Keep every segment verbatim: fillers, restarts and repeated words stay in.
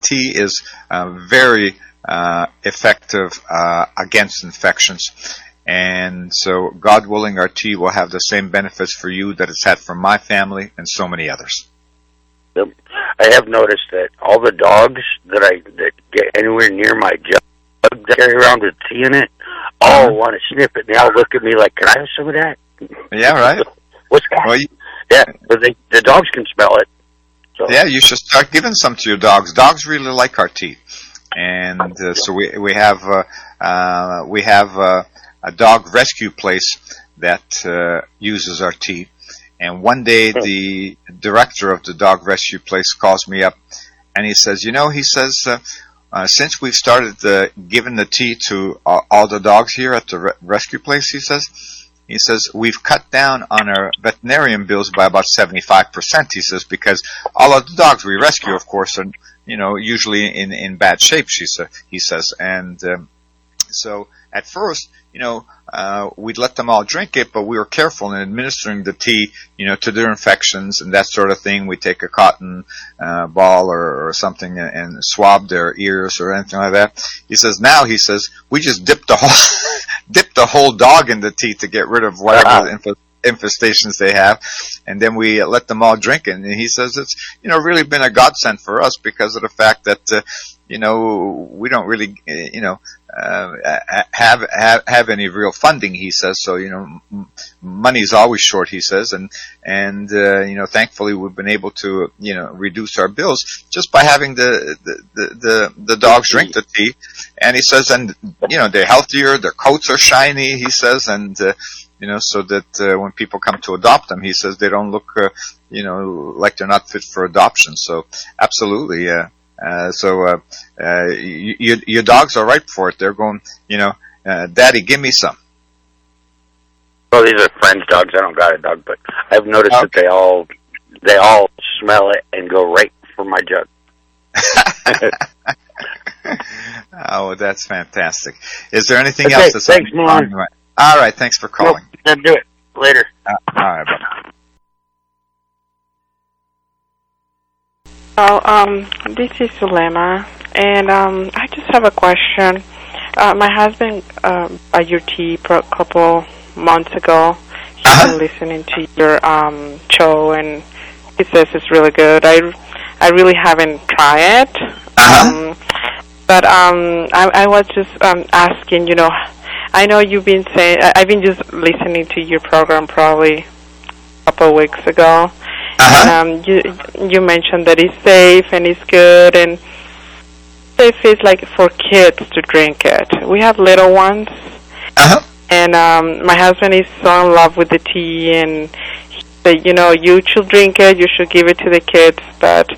tea is uh, very uh, effective uh, against infections. And so, God willing, our tea will have the same benefits for you that it's had for my family and so many others. Yep. I have noticed that all the dogs that I that get anywhere near my jug that carry around with tea in it, all want to sniff it. And they all look at me like, "Can I have some of that?" Yeah, right. What's that? Well, you, yeah, but they, the dogs can smell it. So. Yeah, you should start giving some to your dogs. Dogs really like our tea, and uh, so we we have uh, uh, we have uh, a dog rescue place that uh, uses our tea. And one day, the director of the dog rescue place calls me up, and he says, "You know," he says, uh, uh, "since we've started uh, giving the tea to uh, all the dogs here at the re- rescue place," he says. He says, "We've cut down on our veterinarian bills by about seventy-five percent, he says, because all of the dogs we rescue, of course, are, you know, usually in, in bad shape, she sa- he says. And um, so at first, you know, uh, we'd let them all drink it, but we were careful in administering the tea, you know, to their infections and that sort of thing. We take a cotton uh, ball or, or something and, and swab their ears or anything like that." He says, "Now," he says, "we just dip the whole dip the whole dog in the tea to get rid of whatever uh-huh. inf- infestations they have, and then we uh, let them all drink it." And he says it's, you know, really been a godsend for us because of the fact that, uh, you know, we don't really, you know, uh, have, have, have any real funding, he says. So, you know, m- money's always short, he says. And, and, uh, you know, thankfully we've been able to, you know, reduce our bills just by having the, the, the, the, the dogs drink the tea. And he says, and, you know, they're healthier, their coats are shiny, he says, and, uh, you know, so that, uh, when people come to adopt them, he says they don't look, uh, you know, like they're not fit for adoption. So, absolutely, uh, Uh, so, uh, uh, y- y- your dogs are ripe for it. They're going, you know, uh, "Daddy, give me some." Well, these are friends' dogs. I don't got a dog, but I've noticed okay. that they all, they all smell it and go right for my jug. Oh, that's fantastic. Is there anything okay, else that's thanks, on? Right. All right. Thanks for calling. Nope, then do it later. Uh, all right. Bye. Well, um, this is Sulema, and um, I just have a question. Uh, my husband uh, bought your tea for a couple months ago. He's uh-huh. been listening to your um, show, and he says it's really good. I, I really haven't tried it, Uh-huh. um, but um, I, I was just um, asking. You know, I know you've been saying. I've been just listening to your program probably a couple of weeks ago. Uh-huh. And, um, you you mentioned that it's safe and it's good, and safe is like for kids to drink it. We have little ones, Uh-huh. and um, my husband is so in love with the tea, and he said, you know, you should drink it, you should give it to the kids, but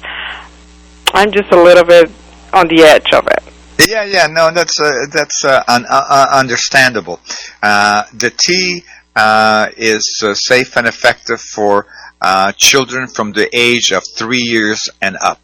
I'm just a little bit on the edge of it. Yeah, yeah, no, that's uh, that's uh, un- uh, understandable. Uh, the tea uh, is uh, safe and effective for Uh, children from the age of three years and up.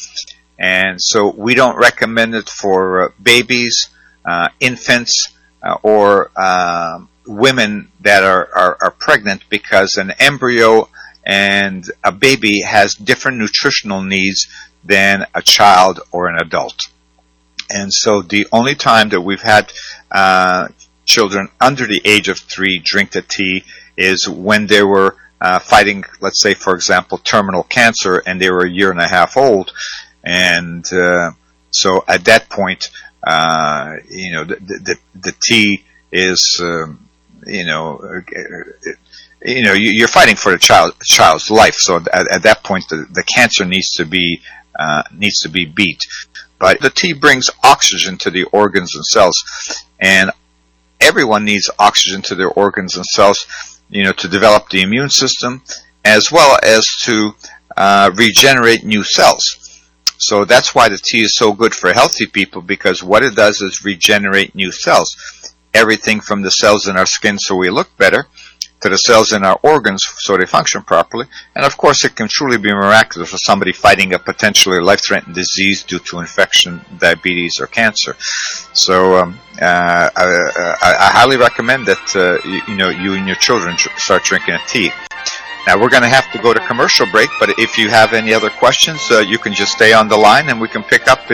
And so we don't recommend it for uh, babies, uh, infants, uh, or uh, women that are, are, are pregnant, because an embryo and a baby has different nutritional needs than a child or an adult. And so the only time that we've had uh, children under the age of three drink the tea is when they were Uh, fighting, let's say, for example, terminal cancer, and they were a year and a half old, and uh, so at that point, uh, you know, the the, the tea is, um, you know, uh, you know, you're fighting for the child child's life. So at, at that point, the, the cancer needs to be uh, needs to be beat. But the tea brings oxygen to the organs and cells, and everyone needs oxygen to their organs and cells, you know, to develop the immune system, as well as to uh, regenerate new cells. So that's why the tea is so good for healthy people, because what it does is regenerate new cells. Everything from the cells in our skin so we look better, to the cells in our organs so they function properly. And of course, it can truly be miraculous for somebody fighting a potentially life-threatening disease due to infection, diabetes, or cancer. So um, uh, I, I, I highly recommend that uh, you, you know you and your children start drinking a tea. Now, we're going to have to go to commercial break, but if you have any other questions, uh, you can just stay on the line and we can pick up